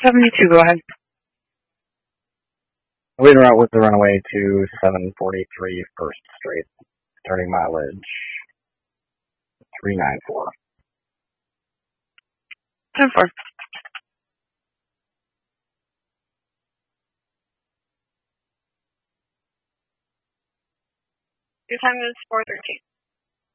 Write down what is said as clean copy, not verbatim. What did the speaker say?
72, go ahead. Leading route with the runaway to 743 First Street. Starting mileage 394. 10-4. Your time is 4:13.